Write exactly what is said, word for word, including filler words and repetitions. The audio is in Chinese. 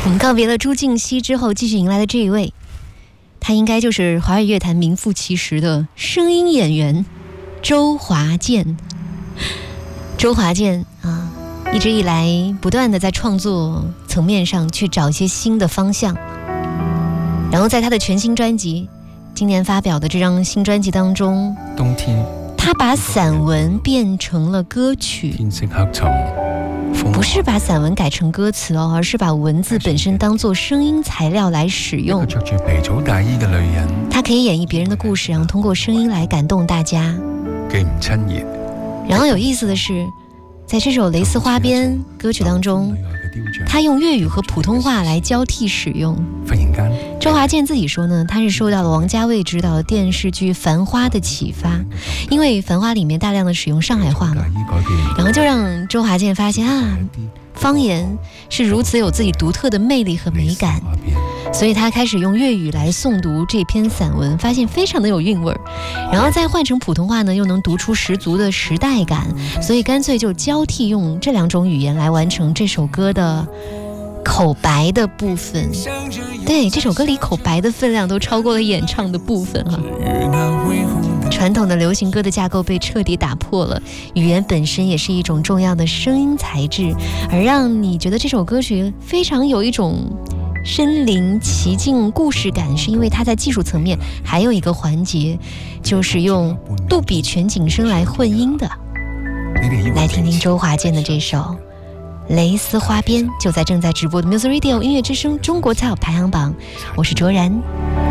我们告别了朱婧汐之后，继续迎来了这一位，他应该就是华语乐坛名副其实的声音演员周华健。周华健啊，一直以来不断的在创作层面上去找一些新的方向，然后在他的全新专辑今年发表的这张新专辑当中， 冬天他把散文变成了歌曲， 天色黑沉， 不是把散文改成歌詞哦，而是把文字本身當作聲音材料來使用。 一個着住皮草大衣嘅女人， 她可以演繹別人的故事，然後通過聲音來感動大家。 既唔親熱。 然後有意思的是，在這首《蕾絲花邊》歌曲當中，他用粵語和普通話來交替使用。 忽然間， 周華健自己說呢，他是受到了王家衛執導的電視劇《繁花》的啟發，因為《繁花》裡面大量的使用上海話嘛，然後就讓周華健發現啊，方言是如此有自己獨特的魅力和美感，所以他開始用粵語來誦讀這篇散文，發現非常的有韻味，然後再換成普通話呢，又能讀出十足的時代感，所以乾脆就交替用這兩種語言來完成這首歌的口白的部分。對，這首歌裡口白的分量都超過了演唱的部分啊。傳統的流行歌的架構被徹底打破了，語言本身也是一種重要的聲音材質，而讓你覺得這首歌曲非常有一種身臨其境故事感，是因為它在技術層面還有一個環節，就是用杜比全景聲來混音的。來聽聽周華健的這首《蕾絲花邊》，就在正在直播的 Music Radio 音樂之聲中國菜排行榜，我是卓然。